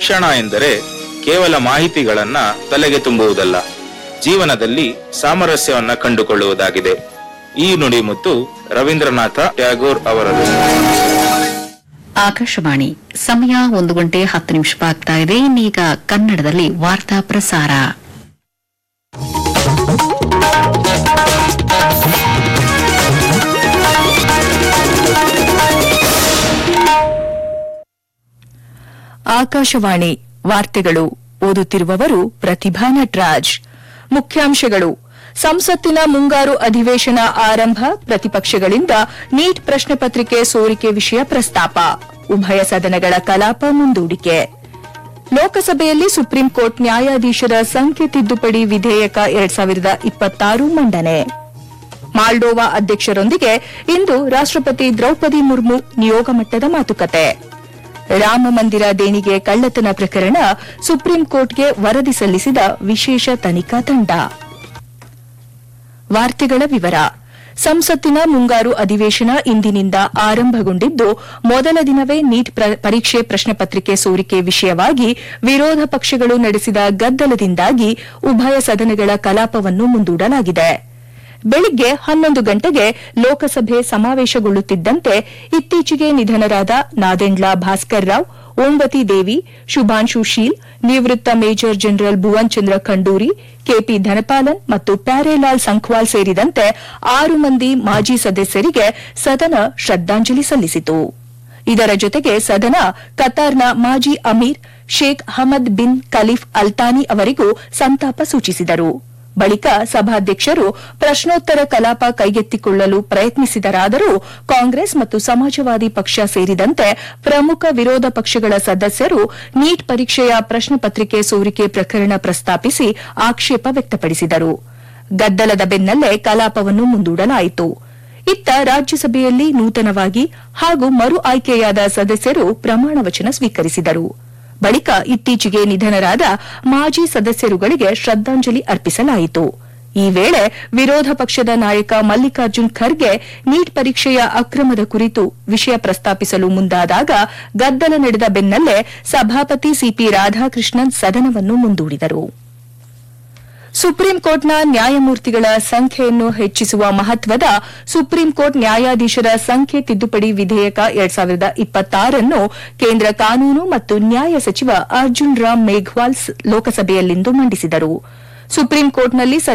ಶಿಕ್ಷಣ ಎಂದರೆ ಕೇವಲ ಮಾಹಿತಿಗಳನ್ನ ತಲೆಗೆ ತುಂಬುವುದಲ್ಲ, ಜೀವನದಲ್ಲಿ ಸಾಮರಸ್ಯವನ್ನ ಕಂಡುಕೊಳ್ಳುವುದಾಗಿದೆ. ಈ ನುಡಿಮುತ್ತು ರವೀಂದ್ರನಾಥ ಟ್ಯಾಗೋರ್ ಅವರದು. ಆಕಾಶವಾಣಿ ಸಮಯ 1:10 ಆಗ್ತಾ ಇದೆ. ಇನ್ನೀಗ ಕನ್ನಡದಲ್ಲಿ ವಾರ್ತಾ ಪ್ರಸಾರ. ಆಕಾಶವಾಣಿ ವಾರ್ತೆಗಳು ಓದುತ್ತಿರುವವರು ಪ್ರತಿಭಾ ನಟರಾಜ್. ಮುಖ್ಯಾಂಶಗಳು: ಸಂಸತ್ತಿನ ಮುಂಗಾರು ಅಧಿವೇಶನ ಆರಂಭ, ಪ್ರತಿಪಕ್ಷಗಳಿಂದ ನೀಟ್ ಪ್ರಶ್ನೆ ಪತ್ರಿಕೆ ಸೋರಿಕೆ ವಿಷಯ ಪ್ರಸ್ತಾಪ, ಉಭಯ ಸದನಗಳ ಕಲಾಪ ಮುಂದೂಡಿಕೆ. ಲೋಕಸಭೆಯಲ್ಲಿ ಸುಪ್ರೀಂ ಕೋರ್ಟ್ ನ್ಯಾಯಾಧೀಶರ ಸಂಖ್ಯೆ ತಿದ್ದುಪಡಿ ವಿಧೇಯಕ 2026 ಮಂಡನೆ. ಮಾಲ್ಡೋವಾ ಅಧ್ಯಕ್ಷರೊಂದಿಗೆ ಇಂದು ರಾಷ್ಟ್ರಪತಿ ದ್ರೌಪದಿ ಮುರ್ಮು ನಿಯೋಗ ಮಟ್ಟದ ಮಾತುಕತೆ. ರಾಮ ಮಂದಿರ ದೇಣಿಗೆ ಕಳ್ಳತನ ಪ್ರಕರಣ, ಸುಪ್ರೀಂ ಕೋರ್ಟ್ಗೆ ವರದಿ ಸಲ್ಲಿಸಿದ ವಿಶೇಷ ತನಿಖಾ ತಂಡ. ವಾರ್ತೆಗಳ ವಿವರ. ಸಂಸತ್ತಿನ ಮುಂಗಾರು ಅಧಿವೇಶನ ಇಂದಿನಿಂದ ಆರಂಭಗೊಂಡಿದ್ದು, ಮೊದಲ ದಿನವೇ ನೀಟ್ ಪರೀಕ್ಷೆ ಪ್ರಶ್ನೆ ಪತ್ರಿಕೆ ಸೋರಿಕೆ ವಿಷಯವಾಗಿ ವಿರೋಧ ಪಕ್ಷಗಳು ನಡೆಸಿದ ಗದ್ದಲದಿಂದಾಗಿ ಉಭಯ ಸದನಗಳ ಕಲಾಪವನ್ನು ಮುಂದೂಡಲಾಗಿದೆ. ಬೆಳಿಗ್ಗೆ 11 ಗಂಟೆಗೆ ಲೋಕಸಭೆ ಸಮಾವೇಶಗೊಳ್ಳುತ್ತಿದ್ದಂತೆ ಇತ್ತೀಚೆಗೆ ನಿಧನರಾದ ನಾದೆಂಡ್ಲ ಭಾಸ್ಕರ್ ರಾವ್, ಓಂಬತಿ ದೇವಿ, ಶುಭಾಂಶು ಶೀಲ್, ನಿವೃತ್ತ ಮೇಜರ್ ಜನರಲ್ ಭುವನ್ ಚಂದ್ರ ಖಂಡೂರಿ, ಕೆಪಿ ಧನಪಾಲನ್ ಮತ್ತು ಪ್ಯಾರೇಲಾಲ್ ಸಂಖ್ವಾಲ್ ಸೇರಿದಂತೆ 6 ಮಂದಿ ಮಾಜಿ ಸದಸ್ಯರಿಗೆ ಸದನ ಶ್ರದ್ದಾಂಜಲಿ ಸಲ್ಲಿಸಿತು. ಇದರ ಜೊತೆಗೆ ಸದನ ಕತಾರ್ನ ಮಾಜಿ Amir Sheikh Hamad bin caliph Al Thani ಅವರಿಗೂ ಸಂತಾಪ ಸೂಚಿಸಿದರು. ಬಳಿಕ ಸಭಾಧ್ಯಕ್ಷರು ಪ್ರಶ್ನೋತ್ತರ ಕಲಾಪ ಕೈಗೆತ್ತಿಕೊಳ್ಳಲು ಪ್ರಯತ್ನಿಸಿದರಾದರೂ ಕಾಂಗ್ರೆಸ್ ಮತ್ತು ಸಮಾಜವಾದಿ ಪಕ್ಷ ಸೇರಿದಂತೆ ಪ್ರಮುಖ ವಿರೋಧ ಪಕ್ಷಗಳ ಸದಸ್ಯರು ನೀಟ್ ಪರೀಕ್ಷೆಯ ಪ್ರಶ್ನೆ ಪತ್ರಿಕೆ ಸೋರಿಕೆ ಪ್ರಕರಣ ಪ್ರಸ್ತಾಪಿಸಿ ಆಕ್ಷೇಪ ವ್ಯಕ್ತಪಡಿಸಿದರು. ಗದ್ದಲದ ಬೆನ್ನಲ್ಲೇ ಕಲಾಪವನ್ನು ಮುಂದೂಡಲಾಯಿತು. ಇತ್ತ ರಾಜ್ಯಸಭೆಯಲ್ಲಿ ನೂತನವಾಗಿ ಹಾಗೂ ಮರು ಆಯ್ಕೆಯಾದ ಸದಸ್ಯರು ಪ್ರಮಾಣ ವಚನ ಸ್ವೀಕರಿಸಿದರು. ಬಳಿಕ ಇತ್ತೀಚೆಗೆ ನಿಧನರಾದ ಮಾಜಿ ಸದಸ್ಯರುಗಳಿಗೆ ಶ್ರದ್ದಾಂಜಲಿ ಅರ್ಪಿಸಲಾಯಿತು. ಈ ವೇಳೆ ವಿರೋಧ ಪಕ್ಷದ ನಾಯಕ ಮಲ್ಲಿಕಾರ್ಜುನ್ ಖರ್ಗೆ ನೀಟ್ ಪರೀಕ್ಷೆಯ ಅಕ್ರಮದ ಕುರಿತು ವಿಷಯ ಪ್ರಸ್ತಾಪಿಸಲು ಮುಂದಾದಾಗ ಗದ್ದಲ ನಡೆದ ಬೆನ್ನಲ್ಲೇ ಸಭಾಪತಿ ಸಿಪಿ ರಾಧಾಕೃಷ್ಣನ್ ಸದನವನ್ನು ಮುಂದೂಡಿದರು. ಸುಪ್ರೀಂ ಕೋರ್ಟ್ನ ನ್ಯಾಯಮೂರ್ತಿಗಳ ಸಂಖ್ಯೆಯನ್ನು ಹೆಚ್ಚಿಸುವ ಮಹತ್ವದ ಸುಪ್ರೀಂ ಕೋರ್ಟ್ ನ್ಯಾಯಾಧೀಶರ ಸಂಖ್ಯೆ ತಿದ್ದುಪಡಿ ವಿಧೇಯಕ 2026 ಅನ್ನು ಕೇಂದ್ರ ಕಾನೂನು ಮತ್ತು ನ್ಯಾಯ ಸಚಿವ ಅರ್ಜುನ್ ರಾಮ್ ಮೇಘ್ವಾಲ್ ಲೋಕಸಭೆಯಲ್ಲಿಂದು ಮಂಡಿಸಿದರು. ಸುಪ್ರೀಂ ಕೋರ್ಟ್ನಲ್ಲಿ